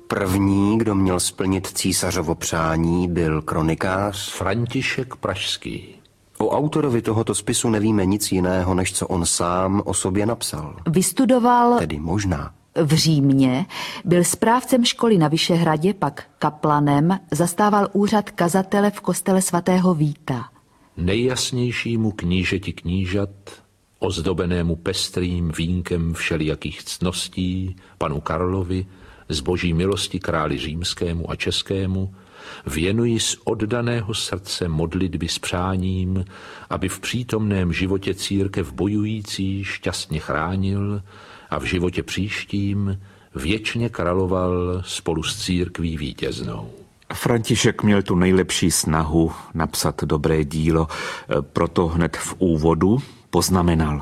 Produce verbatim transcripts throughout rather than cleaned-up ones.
První, kdo měl splnit císařovo přání, byl kronikář František Pražský. O autorovi tohoto spisu nevíme nic jiného, než co on sám o sobě napsal. Vystudoval Tedy možná v Římě, byl správcem školy na Vyšehradě, pak kaplanem, zastával úřad kazatele v kostele svatého Víta. Nejjasnějšímu knížeti knížat, ozdobenému pestrým vínkem všelijakých ctností, panu Karlovi, z boží milosti králi římskému a českému, věnuji z oddaného srdce modlitby s přáním, aby v přítomném životě církev bojující šťastně chránil a v životě příštím věčně královal spolu s církví vítěznou. František měl tu nejlepší snahu napsat dobré dílo, proto hned v úvodu poznamenal.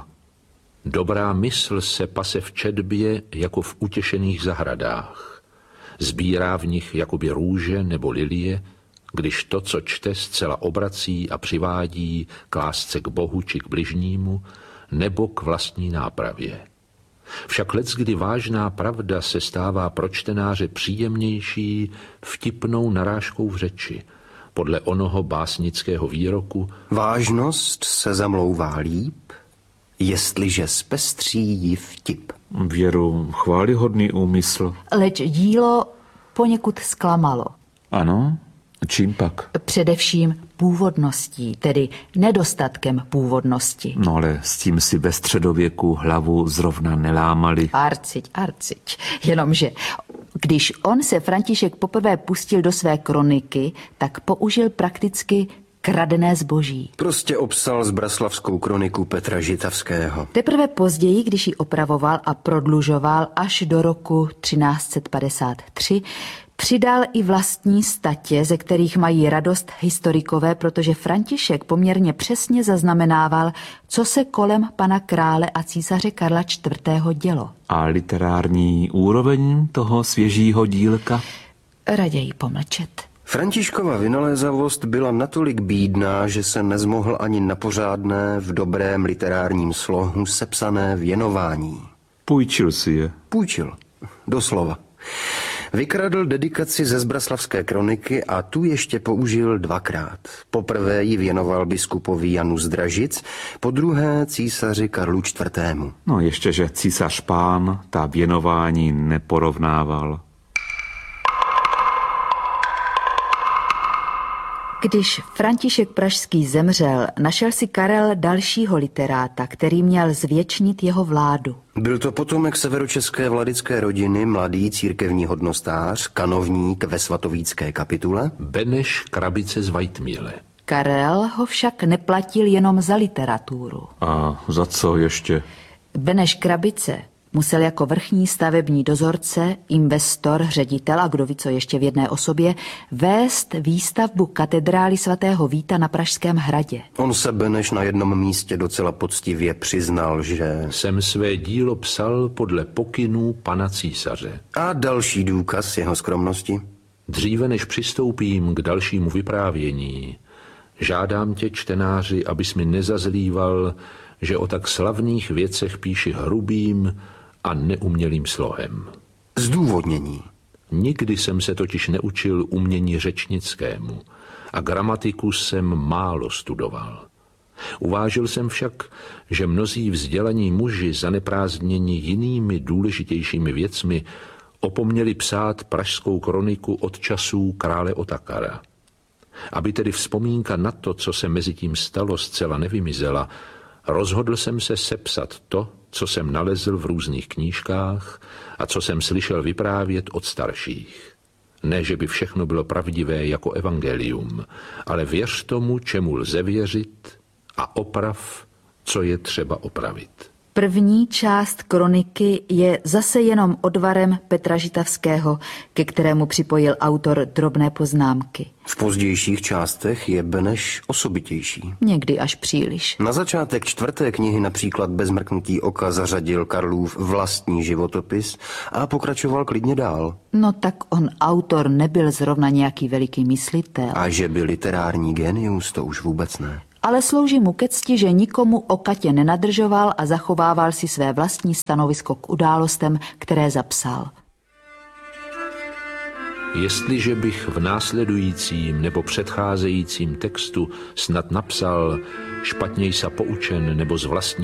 Dobrá mysl se pase v četbě jako v utěšených zahradách. Sbírá v nich jakoby růže nebo lilie, když to, co čte, zcela obrací a přivádí k lásce k Bohu či k bližnímu, nebo k vlastní nápravě. Však leckdy vážná pravda se stává pro čtenáře příjemnější vtipnou narážkou v řeči, podle onoho básnického výroku: vážnost se zamlouvá líp, jestliže zpestří ji vtip. Věru, chválihodný úmysl. Leč dílo poněkud zklamalo. Ano? Čím pak? Především původností, tedy nedostatkem původnosti. No ale s tím si ve středověku hlavu zrovna nelámali. Arciť, arciť. Jenomže když on se František poprvé pustil do své kroniky, tak použil prakticky kradené zboží. Prostě obsal zbraslavskou kroniku Petra Žitavského. Teprve později, když ji opravoval a prodlužoval až do roku třináct set padesát tři, přidal i vlastní statě, ze kterých mají radost historikové, protože František poměrně přesně zaznamenával, co se kolem pana krále a císaře Karla čtvrtého dělo. A literární úroveň toho svěžího dílka? Raději pomlčet. Františkova vynalézavost byla natolik bídná, že se nezmohl ani na pořádné v dobrém literárním slohu sepsané věnování. Půjčil si je. Půjčil, doslova. Vykradl dedikaci ze zbraslavské kroniky a tu ještě použil dvakrát. Poprvé ji věnoval biskupovi Janu z Dražic, podruhé císaři Karlu čtvrtému. No ještě, že císař pán ta věnování neporovnával. Když František Pražský zemřel, našel si Karel dalšího literáta, který měl zvěčnit jeho vládu. Byl to potomek severočeské vladické rodiny, mladý církevní hodnostář, kanovník ve svatovícké kapitule Beneš Krabice z Vajtmíle. Karel ho však neplatil jenom za literaturu. A za co ještě? Beneš Krabice musel jako vrchní stavební dozorce, investor, ředitel a kdo ví co ještě v jedné osobě, vést výstavbu katedrály svatého Víta na Pražském hradě. On se Beneš na jednom místě docela poctivě přiznal, že jsem své dílo psal podle pokynů pana císaře. A další důkaz jeho skromnosti. Dříve než přistoupím k dalšímu vyprávění, žádám tě, čtenáři, abys mi nezazlíval, že o tak slavných věcech píši hrubým a neumělým slohem. Zdůvodnění. Nikdy jsem se totiž neučil umění řečnickému a gramatiku jsem málo studoval. Uvážil jsem však, že mnozí vzdělaní muži zaneprázdněni jinými důležitějšími věcmi opomněli psát pražskou kroniku od časů krále Otakara. Aby tedy vzpomínka na to, co se mezi tím stalo, zcela nevymizela, rozhodl jsem se sepsat to, co jsem nalezl v různých knížkách a co jsem slyšel vyprávět od starších. Ne, že by všechno bylo pravdivé jako evangelium, ale věř tomu, čemu lze věřit, a oprav, co je třeba opravit. První část kroniky je zase jenom odvarem Petra Žitavského, ke kterému připojil autor drobné poznámky. V pozdějších částech je Beneš osobitější. Někdy až příliš. Na začátek čtvrté knihy například bez mrknutí oka zařadil Karlův vlastní životopis a pokračoval klidně dál. No tak on autor nebyl zrovna nějaký veliký myslitel. A že byl literární genius, to už vůbec ne. Ale slouží mu ke cti, že nikomu o Katě nenadržoval a zachovával si své vlastní stanovisko k událostem, které zapsal. Jestliže bych v následujícím nebo předcházejícím textu snad napsal špatněj sa poučen nebo z vlastní